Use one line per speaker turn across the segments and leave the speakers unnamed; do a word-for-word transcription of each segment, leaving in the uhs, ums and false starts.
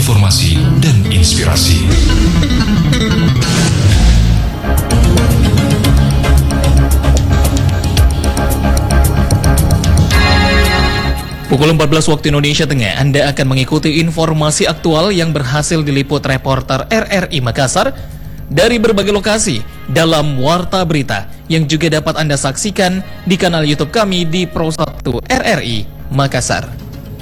informasi dan inspirasi.
Pukul empat belas waktu Indonesia Tengah, Anda akan mengikuti informasi aktual yang berhasil diliput reporter R R I Makassar dari berbagai lokasi dalam Warta Berita yang juga dapat Anda saksikan di kanal YouTube kami di Pro satu R R I Makassar.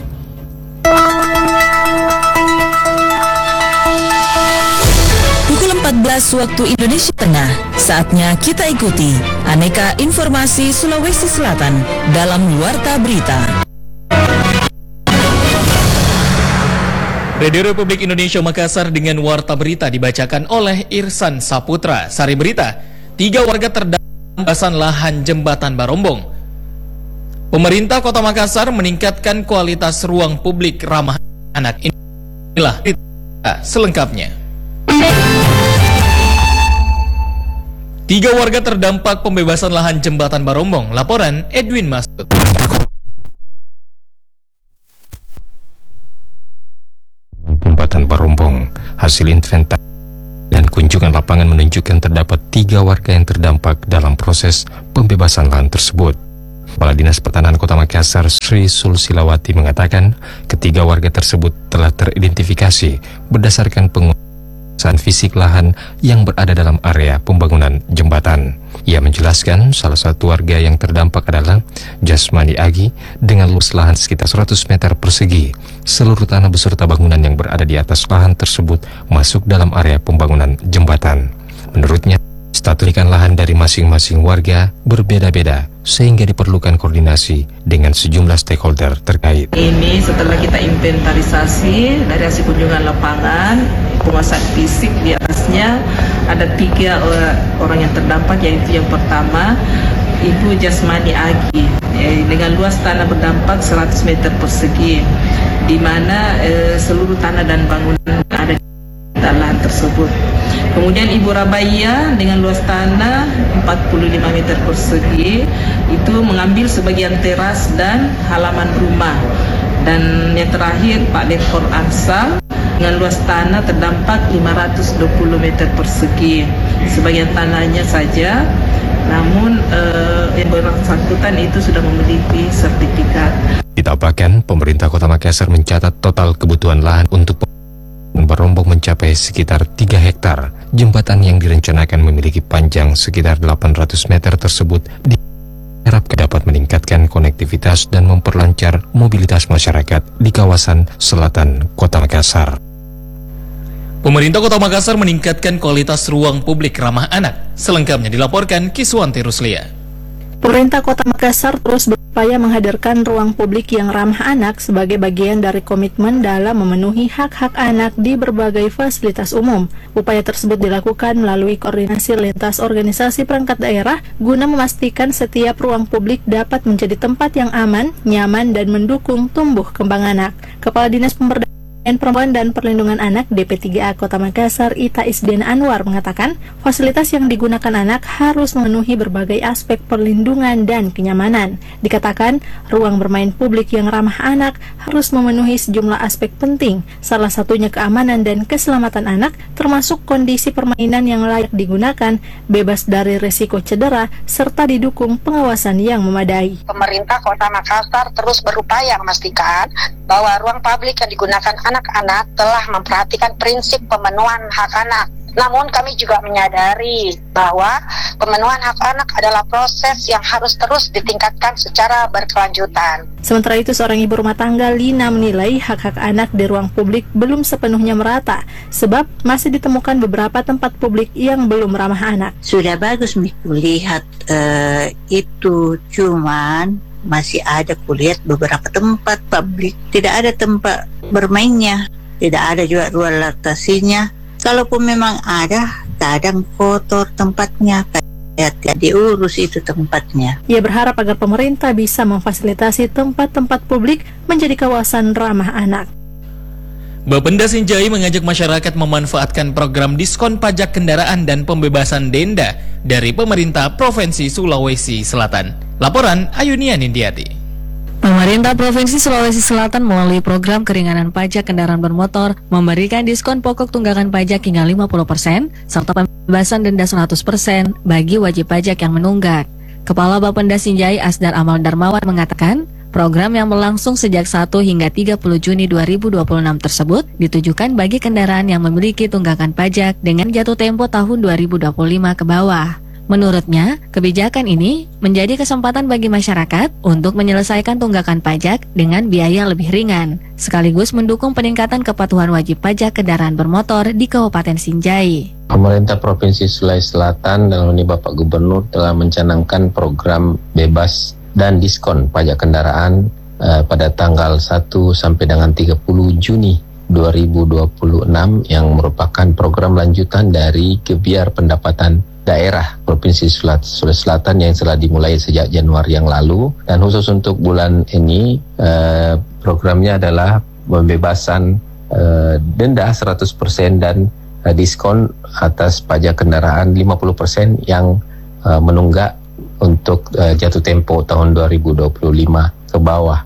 Pukul empat belas waktu Indonesia Tengah, saatnya kita ikuti aneka informasi Sulawesi Selatan dalam Warta Berita.
Radio Republik Indonesia Makassar dengan Warta Berita dibacakan oleh Irsan Saputra. Sari berita, tiga warga terdampak lahan jembatan Barombong. Pemerintah Kota Makassar meningkatkan kualitas ruang publik ramah anak. Inilah berita selengkapnya. Tiga warga terdampak pembebasan lahan jembatan Barombong. Laporan Edwin Masud.
Jembatan Barombong, hasil inventaris dan kunjungan lapangan menunjukkan terdapat tiga warga yang terdampak dalam proses pembebasan lahan tersebut. Kepala Dinas Pertanahan Kota Makassar Sri Sulsilawati mengatakan ketiga warga tersebut telah teridentifikasi berdasarkan penguasaan fisik lahan yang berada dalam area pembangunan jembatan. Ia menjelaskan salah satu warga yang terdampak adalah Jasmani Agi dengan luas lahan sekitar seratus meter persegi. Seluruh tanah beserta bangunan yang berada di atas lahan tersebut masuk dalam area pembangunan jembatan. Menurutnya, status lahan dari masing-masing warga berbeda-beda sehingga diperlukan koordinasi dengan sejumlah stakeholder terkait.
Ini setelah kita inventarisasi dari hasil kunjungan lapangan, penguasaan fisik di atasnya ada tiga orang yang terdampak, yaitu yang pertama Ibu Jasmani Agi dengan luas tanah berdampak seratus meter persegi, di mana eh, seluruh tanah dan bangunan ada di lahan tersebut. Kemudian Ibu Rabaya dengan luas tanah empat puluh lima meter persegi, itu mengambil sebagian teras dan halaman rumah. Dan yang terakhir Pak Lekor Ansal dengan luas tanah terdampak lima ratus dua puluh meter persegi. Sebagian tanahnya saja, namun eh, yang bersangkutan itu sudah memiliki sertifikat.
Ditambahkan, pemerintah Kota Makassar mencatat total kebutuhan lahan untuk Barombong mencapai sekitar tiga hektar. Jembatan yang direncanakan memiliki panjang sekitar delapan ratus meter tersebut diharapkan dapat meningkatkan konektivitas dan memperlancar mobilitas masyarakat di kawasan selatan Kota Makassar.
Pemerintah Kota Makassar meningkatkan kualitas ruang publik ramah anak. Selengkapnya dilaporkan Kiswanti Ruslia.
Pemerintah Kota Makassar terus berupaya menghadirkan ruang publik yang ramah anak sebagai bagian dari komitmen dalam memenuhi hak-hak anak di berbagai fasilitas umum. Upaya tersebut dilakukan melalui koordinasi lintas organisasi perangkat daerah guna memastikan setiap ruang publik dapat menjadi tempat yang aman, nyaman, dan mendukung tumbuh kembang anak. Kepala Dinas Pemberdayaan Perempuan dan Perlindungan Anak D P tiga A Kota Makassar Ita Isdin Anwar mengatakan fasilitas yang digunakan anak harus memenuhi berbagai aspek perlindungan dan kenyamanan. Dikatakan ruang bermain publik yang ramah anak harus memenuhi sejumlah aspek penting, salah satunya keamanan dan keselamatan anak, termasuk kondisi permainan yang layak digunakan, bebas dari risiko cedera, serta didukung pengawasan yang memadai.
Pemerintah Kota Makassar terus berupaya memastikan bahwa ruang publik yang digunakan anak-anak telah memperhatikan prinsip pemenuhan hak anak. Namun kami juga menyadari bahwa pemenuhan hak anak adalah proses yang harus terus ditingkatkan secara berkelanjutan.
Sementara itu, seorang ibu rumah tangga Lina menilai hak-hak anak di ruang publik belum sepenuhnya merata, sebab masih ditemukan beberapa tempat publik yang belum ramah anak.
Sudah bagus melihat uh, itu, cuman masih ada kulihat beberapa tempat publik tidak ada tempat bermainnya, tidak ada juga ruang laktasinya. Kalaupun memang ada, kadang kotor tempatnya, kayak tidak diurus itu tempatnya.
Ia berharap agar pemerintah bisa memfasilitasi tempat-tempat publik menjadi kawasan ramah anak.
Bapenda Sinjai mengajak masyarakat memanfaatkan program diskon pajak kendaraan dan pembebasan denda dari pemerintah Provinsi Sulawesi Selatan. Laporan Ayunia Nindiati.
Pemerintah Provinsi Sulawesi Selatan melalui program keringanan pajak kendaraan bermotor memberikan diskon pokok tunggakan pajak hingga lima puluh persen serta pembebasan denda seratus persen bagi wajib pajak yang menunggak. Kepala Bapenda Sinjai Asdar Amal Darmawan mengatakan, program yang berlangsung sejak satu hingga tiga puluh Juni dua ribu dua puluh enam tersebut ditujukan bagi kendaraan yang memiliki tunggakan pajak dengan jatuh tempo tahun dua ribu dua puluh lima ke bawah. Menurutnya, kebijakan ini menjadi kesempatan bagi masyarakat untuk menyelesaikan tunggakan pajak dengan biaya lebih ringan, sekaligus mendukung peningkatan kepatuhan wajib pajak kendaraan bermotor di Kabupaten Sinjai.
Pemerintah Provinsi Sulawesi Selatan dalam ini Bapak Gubernur telah mencanangkan program bebas dan diskon pajak kendaraan uh, pada tanggal satu sampai dengan tiga puluh Juni dua ribu dua puluh enam yang merupakan program lanjutan dari Gebiar Pendapatan Daerah Provinsi Sulawesi Selatan yang telah dimulai sejak Januari yang lalu, dan khusus untuk bulan ini uh, programnya adalah pembebasan uh, denda seratus persen dan uh, diskon atas pajak kendaraan lima puluh persen yang uh, menunggak untuk uh, jatuh tempo tahun dua ribu dua puluh lima ke bawah.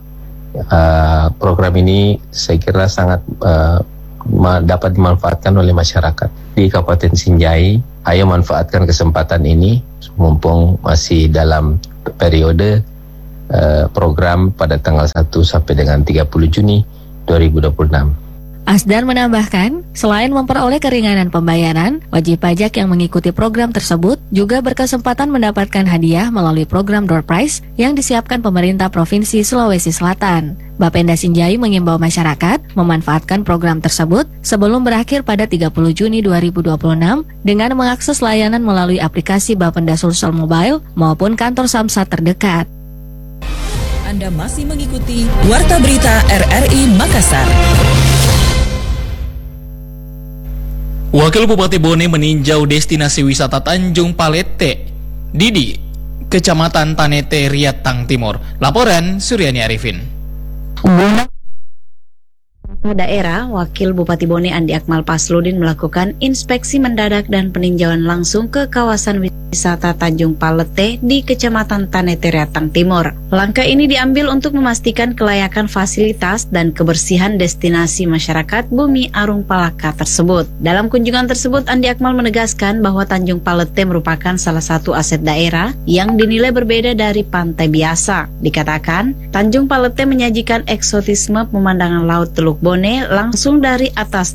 Uh, program ini saya kira sangat uh, ma- dapat dimanfaatkan oleh masyarakat di Kabupaten Sinjai. Ayo manfaatkan kesempatan ini mumpung masih dalam periode uh, program pada tanggal satu sampai dengan tiga puluh Juni dua ribu dua puluh enam.
Asdar menambahkan, selain memperoleh keringanan pembayaran, wajib pajak yang mengikuti program tersebut juga berkesempatan mendapatkan hadiah melalui program door prize yang disiapkan pemerintah Provinsi Sulawesi Selatan. Bapenda Sinjai mengimbau masyarakat memanfaatkan program tersebut sebelum berakhir pada tiga puluh Juni dua ribu dua puluh enam dengan mengakses layanan melalui aplikasi Bapenda Sulsel Mobile maupun kantor Samsat terdekat.
Anda masih mengikuti Warta Berita R R I Makassar.
Wakil Bupati Bone meninjau destinasi wisata Tanjung Palete, Didi, Kecamatan Tanete, Riatang Timur. Laporan Suryani Arifin.
Daerah, Wakil Bupati Bone Andi Akmal Pasludin melakukan inspeksi mendadak dan peninjauan langsung ke kawasan wisata Tanjung Palete di Kecamatan Tanete, Riatang Timur. Langkah ini diambil untuk memastikan kelayakan fasilitas dan kebersihan destinasi masyarakat Bumi Arung Palaka tersebut. Dalam kunjungan tersebut, Andi Akmal menegaskan bahwa Tanjung Palete merupakan salah satu aset daerah yang dinilai berbeda dari pantai biasa. Dikatakan, Tanjung Palete menyajikan eksotisme pemandangan laut Teluk Bone langsung dari atas